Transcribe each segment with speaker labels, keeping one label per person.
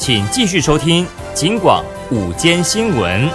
Speaker 1: 请继续收听警广午间新闻。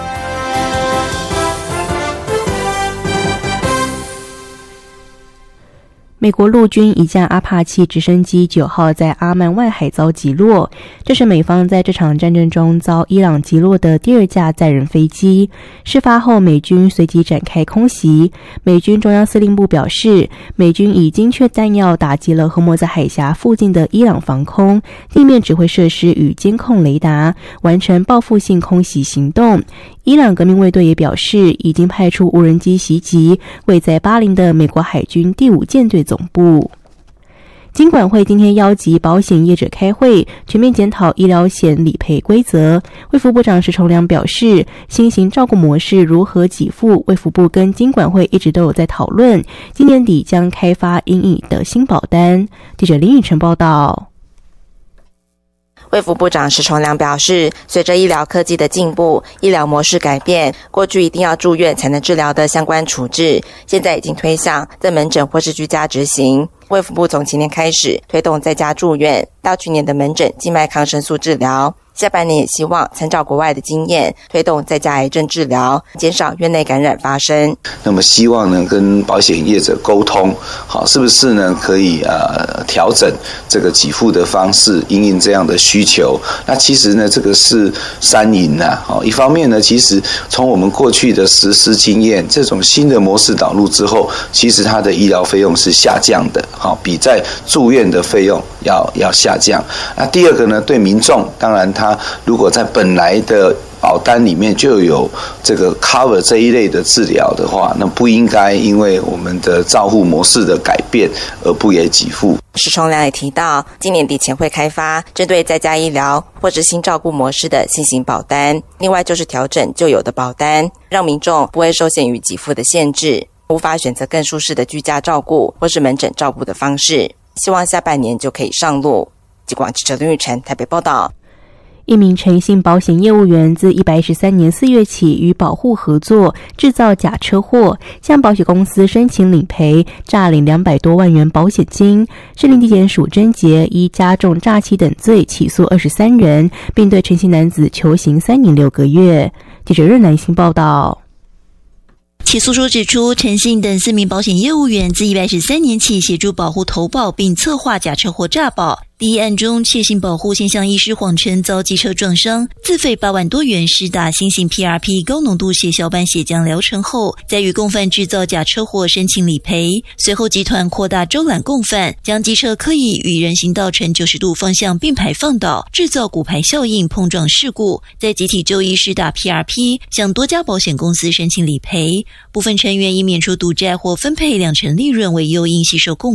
Speaker 2: 美国陆军一架阿帕奇直升机9号在阿曼外海遭击落，这是美方在这场战争中遭伊朗击落的第2架载人飞机。事发后，美军随即展开空袭。美军中央司令部表示，美军以精确弹药打击了荷姆兹海峡附近的伊朗防空、地面指挥设施与监控雷达，完成报复性空袭行动。伊朗革命卫队也表示，已经派出无人机袭击位在巴林的美国海军第5舰队总部。金管会今天邀集保险业者开会，全面检讨医疗险理赔规则。卫福部长石崇良表示，新型照顾模式如何给付，卫福部跟金管会一直都有在讨论，今年底将开发因应的新保单。记者林宇晨报道。
Speaker 3: 卫福部长石崇良表示，随着医疗科技的进步，医疗模式改变，过去一定要住院才能治疗的相关处置，现在已经推向在门诊或是居家执行。卫福部从今年开始推动在家住院，到去年的门诊静脉抗生素治疗，下半年也希望参照国外的经验，推动在家癌症治疗，减少院内感染发生。
Speaker 4: 那么希望呢跟保险业者沟通，好，是不是呢可以调整这个给付的方式，因应这样的需求。那其实呢这个是三赢啊，一方面呢其实从我们过去的实施经验，这种新的模式导入之后，其实它的医疗费用是下降的，比在住院的费用要下降。那第二个呢，对民众，当然他如果在本来的保单里面就有这个 cover 这一类的治疗的话，那不应该因为我们的照护模式的改变而不给给付。
Speaker 3: 石崇良也提到，今年底前会开发针对在家医疗或是新照顾模式的新型保单，另外就是调整旧有的保单，让民众不会受限于给付的限制，无法选择更舒适的居家照顾或是门诊照顾的方式，希望下半年就可以上路。警广记者林玉宸台北报道。
Speaker 2: 一名诚信保险业务员自113年4月起与保户合作制造假车祸，向保险公司申请理赔，诈领200多万元保险金。士林地检署侦结依加重诈欺等罪起诉23人，并对诚信男子求刑3年6个月。记者任南星报道。
Speaker 5: 起诉书指出，陈信等4名保险业务员自113年起协助保户投保并策划假车祸诈保。第一案中，窃信保户先向医师谎称遭机车撞伤，自费8万多元施打新型 PRP 高浓度血小板血浆疗程后，再与共犯制造假车祸申请理赔。随后集团扩大招揽共犯，将机车刻意与人行道呈90度方向并排放倒，制造骨牌效应碰撞事故，再集体就医施打 PRP， 向多家保险公司申请理赔。部分成员以免除赌债或分配2成利润为诱因吸收共